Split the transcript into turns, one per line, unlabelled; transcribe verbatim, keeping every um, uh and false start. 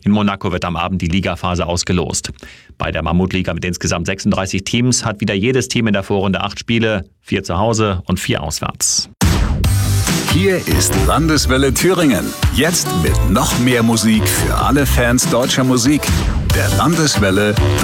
In Monaco wird am Abend die Ligaphase ausgelost. Bei der Mammutliga mit insgesamt sechsunddreißig Teams hat wieder jedes Team in der Vorrunde acht Spiele, vier zu Hause und vier auswärts.
Hier ist Landeswelle Thüringen. Jetzt mit noch mehr Musik für alle Fans deutscher Musik. Der Landeswelle